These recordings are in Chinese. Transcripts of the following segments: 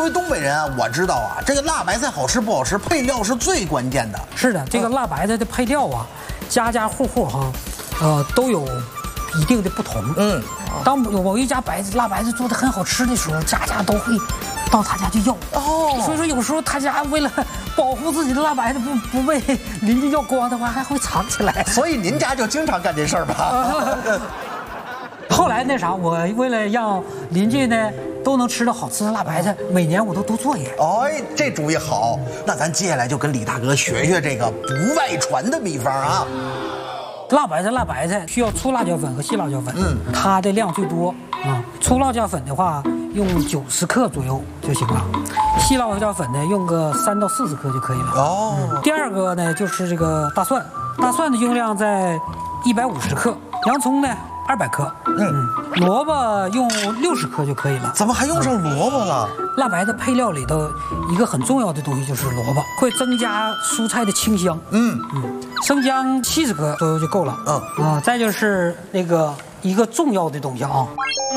为东北人啊，我知道啊，这个辣白菜好吃不好吃，配料是最关键的。 是的，这个辣白菜的配料啊，家家户户哈，都有一定的不同。当某一家辣白菜做的很好吃的时候，家家都会到他家去要。所以说有时候他家为了保护自己的辣白菜不被邻居要光的话，还会藏起来。 所以您家就经常干这事儿吧？ 后来那啥，我为了让邻居呢都能吃到好吃的辣白菜，每年我都多做一点。 哎，这主意好。那咱接下来就跟李大哥学学这个不外传的秘方啊。 辣白菜需要粗辣椒粉和细辣椒粉，它的量最多啊。粗辣椒粉的话，用90克左右就行了，细辣椒粉呢用个3到40克就可以了。第二个呢就是这个大蒜，大蒜的用量在150克，洋葱呢200克，萝卜用60克就可以了。 怎么还用上萝卜了？ 辣白的配料里头一个很重要的东西就是萝卜，会增加蔬菜的清香。生姜70克左右就够了。再就是那个一个重要的东西啊，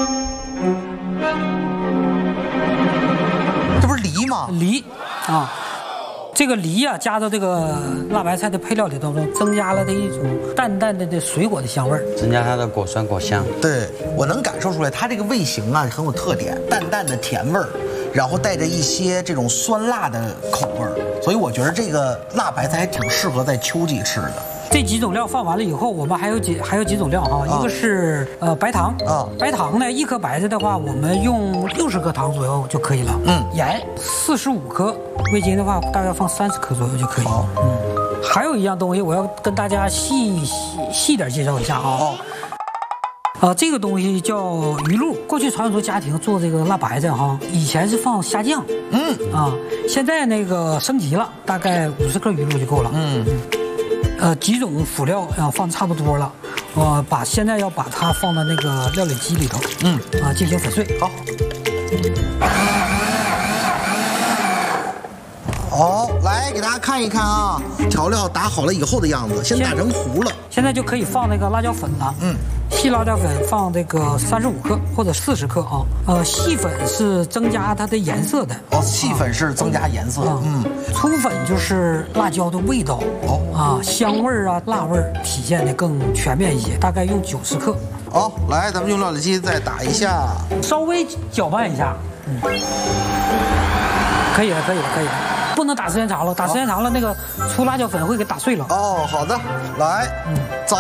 这不是梨吗？ 梨啊。这个梨啊，加到这个辣白菜的配料里当中，增加了的一种淡淡的水果的香味儿， 增加它的果酸果香。 对，我能感受出来，它这个味型啊很有特点，淡淡的甜味儿，然后带着一些这种酸辣的口味儿，所以我觉得这个辣白菜还挺适合在秋季吃的。 这几种料放完了以后，我们还有几种料哈，一个是白糖白糖呢，1颗白菜的话，我们用60克糖左右就可以了。盐45克，味精的话大概放30克左右就可以。还有一样东西我要跟大家细点介绍一下啊。这个东西叫鱼露。过去传统中家庭做这个辣白菜哈，以前是放虾酱，现在那个升级了，大概50克鱼露就够了。几种辅料放差不多了，现在要把它放到那个料理机里头，进行粉碎。 好，来给大家看一看啊，调料打好了以后的样子，先打成糊了。现在就可以放那个辣椒粉了。细辣椒粉放这个35克或者40克啊。细粉是增加它的颜色的。 细粉是增加颜色。 粗粉就是辣椒的味道。香味儿啊，辣味儿体现的更全面一些，大概用90克。 来，咱们用料理机再打一下， 稍微搅拌一下。可以了。不能打时间长了，打时间长了那个粗辣椒粉会给打碎了。 好的，来，走。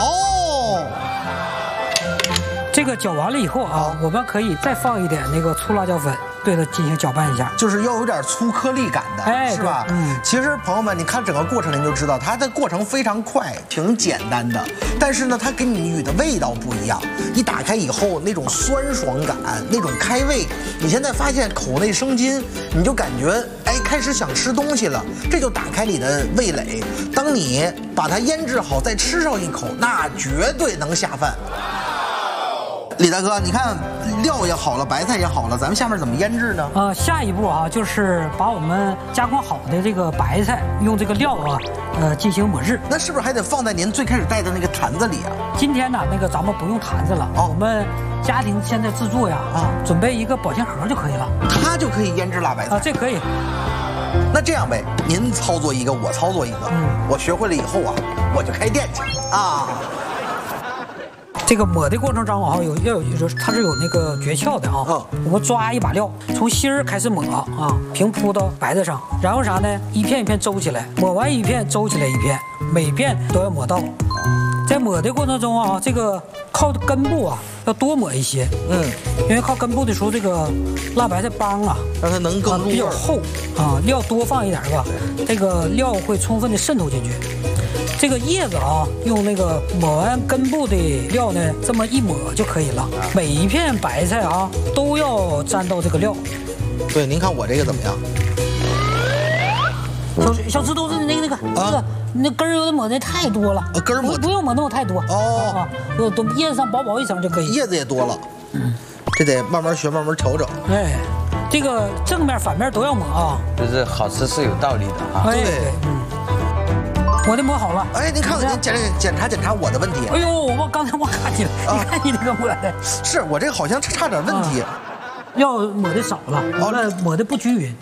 这个搅完了以后啊，我们可以再放一点那个粗辣椒粉，对它进行搅拌一下， 就是要有点粗颗粒感的，是吧？其实朋友们，你看整个过程您就知道，它的过程非常快，挺简单的。但是呢，它给你与的味道不一样。一打开以后，那种酸爽感，那种开胃，你现在发现口内生津，你就感觉开始想吃东西了，这就打开你的味蕾。当你把它腌制好，再吃上一口，那绝对能下饭。李大哥，你看料也好了，白菜也好了，咱们下面怎么腌制呢？ 下一步就是把我们加工好的这个白菜用这个料进行抹制。 那是不是还得放在您最开始带的那个坛子里啊？ 今天呢，那个咱们不用坛子了，我们家庭现在制作呀，准备一个保鲜盒就可以了， 它就可以腌制辣白菜。 这可以。 那这样呗，您操作一个，我操作一个，我学会了以后啊，我就开店去啊。 这个抹的过程中它是有那个诀窍的我们抓一把料，从心儿开始抹平铺到白菜上，然后啥呢？一片一片周起来，抹完一片周起来一片，每片都要抹到。在抹的过程中这个靠根部要多抹一些，因为靠根部的时候，这个辣白菜帮让它能更入味， 比较厚料多放一点吧，这个料会充分的渗透进去。这个叶子用那个抹完根部的料呢，这么一抹就可以了。每一片白菜都要沾到这个料。 对，您看我这个怎么样？ 小石头是那根儿有点抹的太多了， 根儿不用抹那么太多都叶子上薄一层就可以。 叶子也多了，这得慢慢学，慢慢调整。 这个正面反面都要抹就是好吃是有道理的对。 我的抹好了， 您看看，您检查我的问题。 我刚才我看见了，你看你这个抹的， 是我这个好像差点问题， 料抹的少了，完了抹的不均匀。